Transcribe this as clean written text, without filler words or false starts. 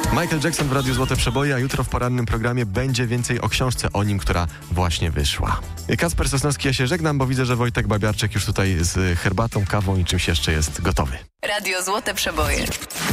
Michael Jackson w Radiu Złote Przeboje, a jutro w porannym programie będzie więcej o książce o nim, która właśnie wyszła. Kacper Sosnowski, ja się żegnam, bo widzę, że Wojtek Babiarczyk już tutaj z herbatą, kawą i czymś jeszcze jest gotowy. Radio Złote Przeboje.